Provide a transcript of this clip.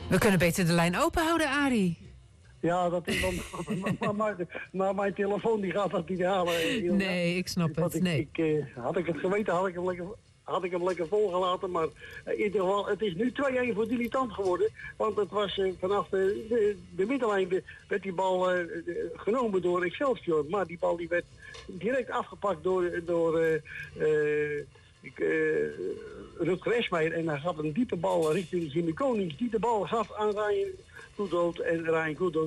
We kunnen beter de lijn open houden, Arie. Ja, dat is dan... maar mijn telefoon die gaat dat niet halen. Nee, ik snap het. Nee. Had ik het geweten, had ik hem lekker volgelaten. Maar in ieder geval, het is nu 2-1 voor Dilettant geworden. Want het was vanaf de middenlijn werd die bal genomen door Excelsior. Maar die bal die werd direct afgepakt door Rutger Esmeijer. En hij gaf een diepe bal richting Jimmy Konings. Die de bal gaf aan Ryan Goeddoot. En Ryan Goeddoot